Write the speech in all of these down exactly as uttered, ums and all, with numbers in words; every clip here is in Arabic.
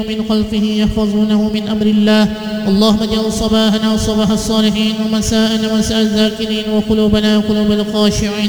من خلفه يحفظونه من أمر الله. اللهم اجعل صباحنا صباح الصالحين ومساءنا مساء الذاكرين وقلوبنا قلوب الخاشعين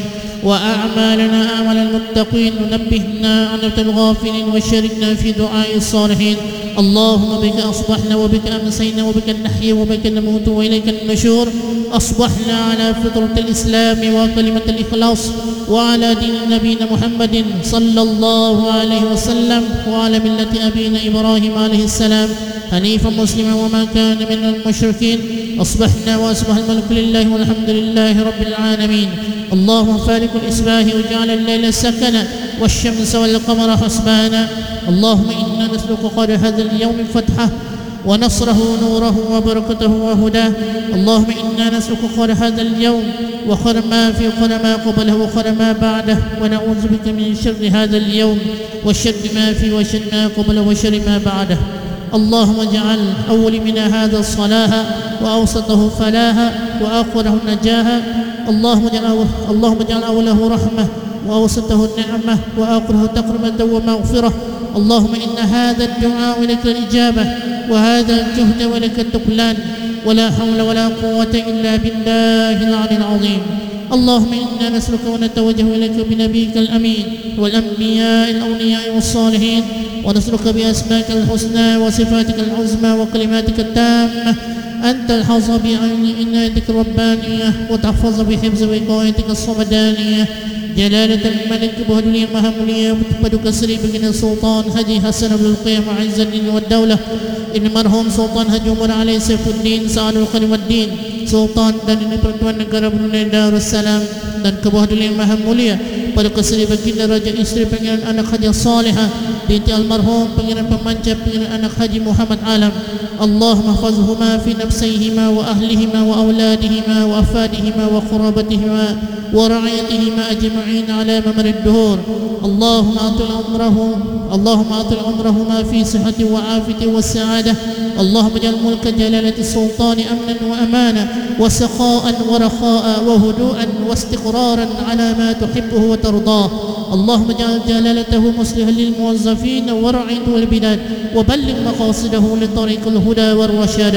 وأعمالنا أعمال المتقين. نبهنا عن الغافلين وشاركنا في دعاء الصالحين. اللهم بك أصبحنا وبك أمسينا وبك نحيا وبك نموت وإليك النشور. أصبحنا على فطرة الإسلام وكلمة الإخلاص وعلى دين نبينا محمد صلى الله عليه وسلم وعلى ملة أبينا إبراهيم عليه السلام حنيفا مسلما وما كان من المشركين. أصبحنا وأصبح الملك لله والحمد لله رب العالمين. اللهم فارق الإصباح وجعل الليل سكنا والشمس والقمر حسبانا. اللهم إنا نسلك خير هذا اليوم فتحه ونصره نوره وبركته وهداه. اللهم إنا نسلك خير هذا اليوم وخير ما في خير ما قبله وخير ما بعده، ونعوذ بك من شر هذا اليوم وشر ما فيه وشر ما قبله وشر ما بعده. اللهم اجعل أول منا هذا الصلاة وأوسطه فلاها وآخره نجاها. اللهم اجعل اللهم اجعل أوله رحمة وأوسطه النعمة وآخره تقربة ومغفرة. اللهم إن هذا الدعاء لك الإجابة وهذا الجهد ولك التقلان، ولا حول ولا قوة إلا بالله العلي العظيم. اللهم إنا نسألك ونتوجه إليك بنبيك الأمين والأنبياء الأولياء والصالحين، ونسألك بأسمائك الحسنى وصفاتك العظمى وكلماتك التامة أن تلحظ بعين عنايتك الربانية وتحفظ بحفظ وقايتك الصمدانية جلالة الملك بهدلي مهملية وتبدك سري بجن السلطان هدي حسن بن القيم عز الدين والدولة إن مرهم سلطان هدي عمر عليه سيف الدين سعد الخير والدين سلطان dan ini pertuan negara Brunei Darussalam dan kebahagiaan Maha Mulia pada keseri baginda Raja Isteri Pangeran Anak Haji Salihah binti almarhum Pangeran Pemanca Pangeran Anak Haji Muhammad Alam. Allahumma hafazhuma fi nafsayhima wa ahlihima wa awladihima wa afadihima wa qurabatihima wa ra'ayatihima ajma'in ala mamar ad-duhur. Allahumma atil umrahum Allahumma atil umrahuma fi sihhati wa afiyati wa sa'adah. Allahumma ij'al mulka jalalati sultani amnan wa amana wa saqa'an wa rakha'an wa hudu'an wa istiqraran ala ma tuhibbuhu wa tardah. اللهم اجعل جلالته مصلحا للموظفين ورعيته البلاد وبلغ مقاصده لطريق الهدى والرشاد.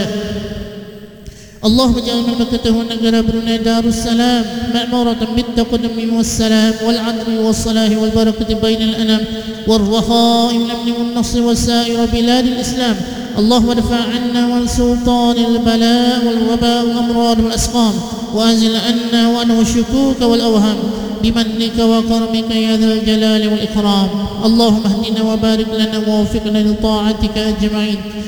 اللهم اجعل مملكته النجار بروني دار السلام مأمورة بالتقدم والسلام والعدل والصلاح والبركة بين الأنام والرخاء والأمن والنصر وسائر بلاد الإسلام. اللهم ادفع عنا وعن سلطان البلاء والوباء والأمراض والأسقام وأنزل عنا وعنه الشكوك والأوهام بمنك وكرمك يا ذا الجلال والإكرام. اللهم اهدنا وبارك لنا ووفقنا لطاعتك أجمعين.